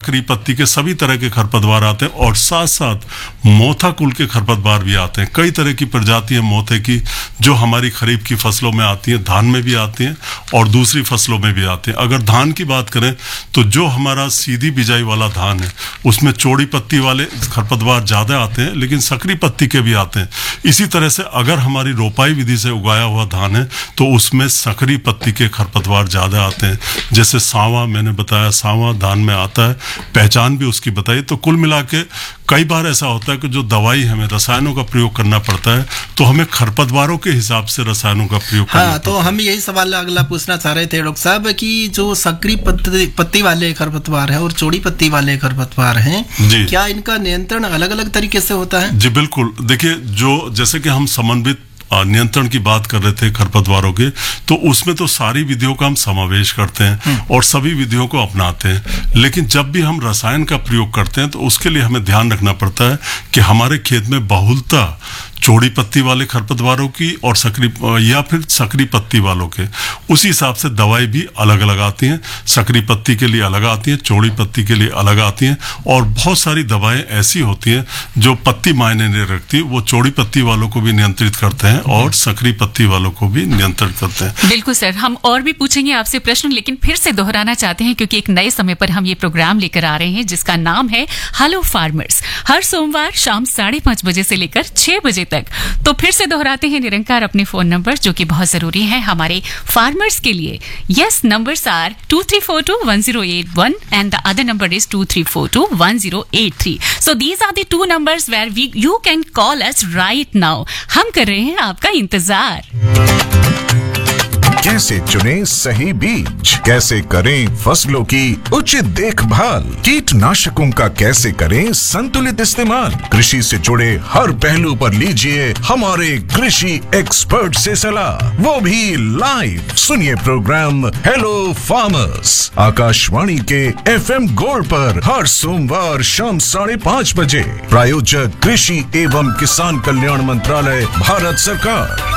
सकरी पत्ती के सभी तरह के खरपतवार आते हैं और साथ साथ मोथा कुल के खरपतवार भी आते हैं। कई तरह की प्रजाति है मोथे की जो हमारी खरीफ की फसलों में आती हैं, धान में भी आती हैं और दूसरी फसलों में भी आते हैं। अगर धान की बात करें तो जो हमारा सीधी बिजाई वाला धान है उसमें चौड़ी पत्ती वाले खरपतवार ज्यादा आते हैं, लेकिन सकरी पत्ती के भी आते हैं। इसी तरह से अगर हमारी रोपाई विधि से उगाया हुआ धान है तो उसमें सकरी पत्ती के खरपतवार ज्यादा आते हैं। जैसे सांवा, मैंने बताया सांवा धान में आता है, पहचान भी उसकी बताई। तो कुल मिला के कई बार ऐसा होता है कि जो दवाई हमें रसायनों का प्रयोग करना पड़ता है तो हमें खरपतवारों के हिसाब से रसायनों का प्रयोग करना पड़ता है। तो हम यही सवाल अगला पूछना चाह रहे थे डॉक्टर साहब कि जो सकरी पत्ती वाले खरपतवार है और चौड़ी पत्ती वाले खरपतवार हैं, क्या इनका नियंत्रण अलग अलग तरीके से होता है? जी बिल्कुल। देखिए, जो जैसे कि हम समन्वित नियंत्रण की बात कर रहे थे खरपतवारों के, तो उसमें तो सारी विधियों का हम समावेश करते हैं और सभी विधियों को अपनाते हैं। लेकिन जब भी हम रसायन का प्रयोग करते हैं तो उसके लिए हमें ध्यान रखना पड़ता है कि हमारे खेत में बहुलता चौड़ी पत्ती वाले खरपतवारों की और सकरी या फिर सकरी पत्ती वालों के, उसी हिसाब से दवाई भी अलग अलग आती हैं। सकरी पत्ती के लिए अलग आती हैं, चौड़ी पत्ती के लिए अलग आती हैं और बहुत सारी दवाएं ऐसी होती हैं जो पत्ती मायने नहीं रखती, वो चौड़ी पत्ती वालों को भी नियंत्रित करते हैं और सकरी पत्ती वालों को भी नियंत्रित करते हैं। बिल्कुल सर, हम और भी पूछेंगे आपसे प्रश्न, लेकिन फिर से दोहराना चाहते हैं क्योंकि एक नए समय पर हम ये प्रोग्राम लेकर आ रहे हैं जिसका नाम है हेलो फार्मर्स, हर सोमवार शाम 5:30 बजे से लेकर 6 बजे तक। तो फिर से दोहराते हैं निरंकार अपने फोन नंबर जो कि बहुत जरूरी है हमारे फार्मर्स के लिए। Yes, numbers are 23421081 and the other number is 23421083. So these are the two numbers where you can call us right now. हम कर रहे हैं आपका इंतजार। कैसे चुने सही बीज, कैसे करें फसलों की उचित देखभाल, कीटनाशकों का कैसे करें संतुलित इस्तेमाल, कृषि से जुड़े हर पहलू पर लीजिए हमारे कृषि एक्सपर्ट से सलाह, वो भी लाइव। सुनिए प्रोग्राम हेलो फार्मर्स आकाशवाणी के FM गोल्ड पर हर सोमवार शाम 5:30 बजे। प्रायोजक कृषि एवं किसान कल्याण मंत्रालय, भारत सरकार।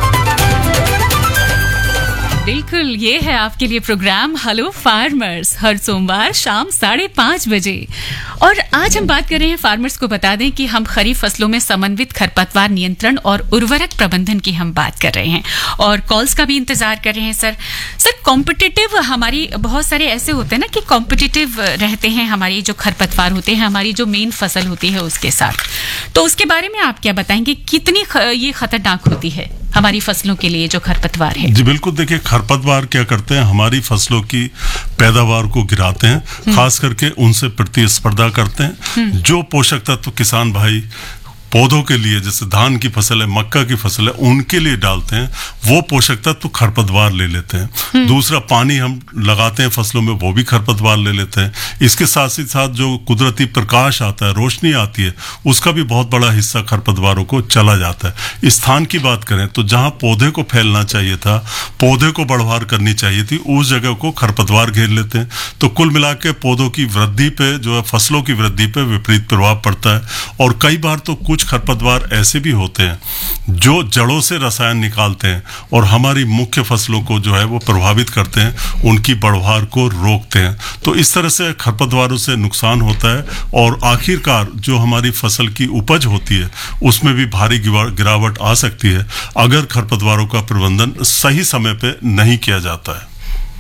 बिल्कुल, ये है आपके लिए प्रोग्राम हेलो फार्मर्स हर सोमवार शाम 5:30 बजे। और आज हम बात कर रहे हैं, फार्मर्स को बता दें कि हम खरीफ फसलों में समन्वित खरपतवार नियंत्रण और उर्वरक प्रबंधन की हम बात कर रहे हैं और कॉल्स का भी इंतजार कर रहे हैं। सर कॉम्पिटिटिव हमारी बहुत सारे ऐसे होते हैं ना कि कॉम्पिटिटिव रहते हैं हमारी जो खरपतवार होते हैं हमारी जो मेन फसल होती है उसके साथ, तो उसके बारे में आप क्या बताएंगे, कितनी ये खतरनाक होती है हमारी फसलों के लिए जो खरपतवार है? जी बिल्कुल। देखिए, खरपतवार क्या करते हैं, हमारी फसलों की पैदावार को गिराते हैं, खास करके उनसे प्रतिस्पर्धा करते हैं। जो पोषक तत्व किसान भाई पौधों के लिए, जैसे धान की फसल है, मक्का की फसल है, उनके लिए डालते हैं, वो पोषक तत्व खरपतवार ले लेते हैं। दूसरा, पानी हम लगाते हैं फसलों में, वो भी खरपतवार ले लेते हैं। इसके साथ ही साथ जो कुदरती प्रकाश आता है, रोशनी आती है, उसका भी बहुत बड़ा हिस्सा खरपतवारों को चला जाता है। स्थान की बात करें तो जहां पौधे को फैलना चाहिए था, पौधे को बढ़वार करनी चाहिए थी, उस जगह को खरपतवार घेर लेते हैं। तो कुल मिला के पौधों की वृद्धि पे, जो है फसलों की वृद्धि पे विपरीत प्रभाव पड़ता है। और कई बार तो कुछ खरपतवार ऐसे भी होते हैं जो जड़ों से रसायन निकालते हैं और हमारी मुख्य फसलों को जो है वो प्रभावित करते हैं, उनकी बढ़वार को रोकते हैं। तो इस तरह से खरपतवारों से नुकसान होता है और आखिरकार जो हमारी फसल की उपज होती है उसमें भी भारी गिरावट आ सकती है अगर खरपतवारों का प्रबंधन सही समय पे नहीं किया जाता है।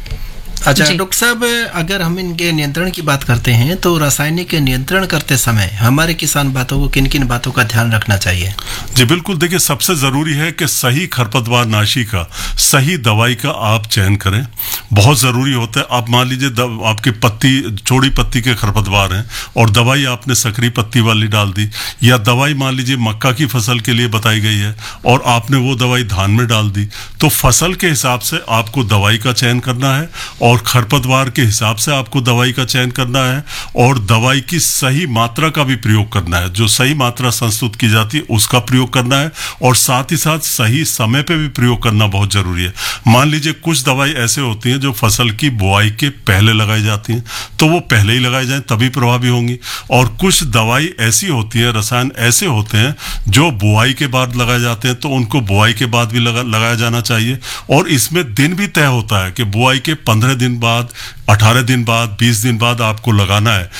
अच्छा डॉक्टर साहब, अगर हम इनके नियंत्रण की बात करते हैं तो रासायनिक नियंत्रण करते समय हमारे किसान बातों को किन किन बातों का ध्यान रखना चाहिए? जी बिल्कुल। देखिए, सबसे जरूरी है कि सही खरपतवार नाशी का, सही दवाई का आप चयन करें, बहुत जरूरी होता है। आप मान लीजिए आपकी पत्ती चौड़ी पत्ती के खरपतवार हैं और दवाई आपने सकरी पत्ती वाली डाल दी, या दवाई मान लीजिए मक्का की फसल के लिए बताई गई है और आपने वो दवाई धान में डाल दी, तो फसल के हिसाब से आपको दवाई का चयन करना है और खरपतवार के हिसाब से आपको दवाई का चयन करना है और दवाई की सही मात्रा का भी प्रयोग करना है। जो सही मात्रा संस्तुत की जाती है उसका प्रयोग करना है और साथ ही साथ सही समय पे भी प्रयोग करना बहुत जरूरी है। मान लीजिए कुछ दवाई ऐसे होती हैं जो फसल की बुआई के पहले लगाई जाती हैं, तो वो पहले ही लगाई जाए तभी प्रभावी होंगी, और कुछ दवाई ऐसी होती है, रसायन ऐसे होते हैं जो बुआई के बाद लगाए जाते हैं, तो उनको बुआई के बाद भी लगाया जाना चाहिए। और इसमें दिन भी तय होता है कि बुआई के 15 दिन बाद, 18 दिन बाद, 20 दिन बाद आपको लगाना है।